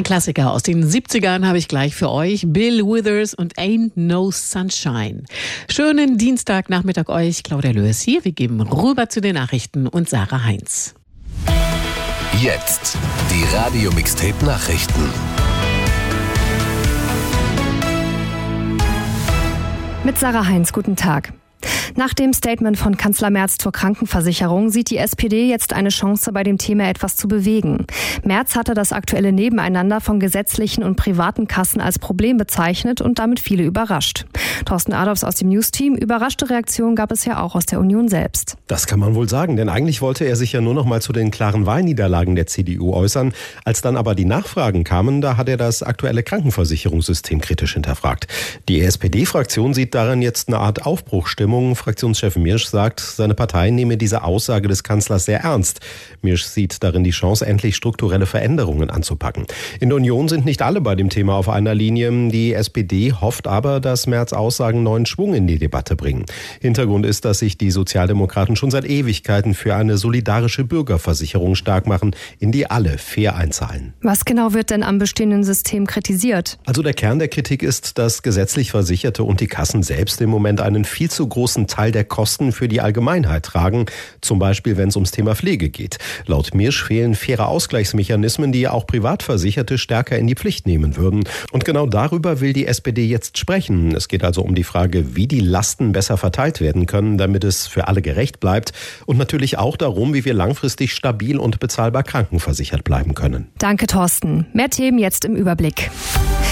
Ein Klassiker aus den 70ern habe ich gleich für euch. Bill Withers und Ain't No Sunshine. Schönen Dienstagnachmittag euch. Claudia Löhes hier. Wir geben rüber zu den Nachrichten und Sarah Heinz. Jetzt die Radio-Mixtape-Nachrichten. Mit Sarah Heinz, guten Tag. Nach dem Statement von Kanzler Merz zur Krankenversicherung sieht die SPD jetzt eine Chance, bei dem Thema etwas zu bewegen. Merz hatte das aktuelle Nebeneinander von gesetzlichen und privaten Kassen als Problem bezeichnet und damit viele überrascht. Thorsten Adolfs aus dem News-Team: Überraschte Reaktionen gab es ja auch aus der Union selbst. Das kann man wohl sagen, denn eigentlich wollte er sich ja nur noch mal zu den klaren Wahlniederlagen der CDU äußern. Als dann aber die Nachfragen kamen, da hat er das aktuelle Krankenversicherungssystem kritisch hinterfragt. Die SPD-Fraktion sieht darin jetzt eine Art Aufbruchstimmung. Fraktionschef Mirsch sagt, seine Partei nehme diese Aussage des Kanzlers sehr ernst. Mirsch sieht darin die Chance, endlich strukturelle Veränderungen anzupacken. In der Union sind nicht alle bei dem Thema auf einer Linie. Die SPD hofft aber, dass Merz' Aussagen neuen Schwung in die Debatte bringen. Hintergrund ist, dass sich die Sozialdemokraten schon seit Ewigkeiten für eine solidarische Bürgerversicherung stark machen, in die alle fair einzahlen. Was genau wird denn am bestehenden System kritisiert? Also der Kern der Kritik ist, dass gesetzlich Versicherte und die Kassen selbst im Moment einen viel zu großen Teil der Kosten für die Allgemeinheit tragen, zum Beispiel wenn es ums Thema Pflege geht. Laut Mirsch fehlen faire Ausgleichsmechanismen, die auch Privatversicherte stärker in die Pflicht nehmen würden. Und genau darüber will die SPD jetzt sprechen. Es geht also um die Frage, wie die Lasten besser verteilt werden können, damit es für alle gerecht bleibt. Und natürlich auch darum, wie wir langfristig stabil und bezahlbar krankenversichert bleiben können. Danke, Thorsten. Mehr Themen jetzt im Überblick.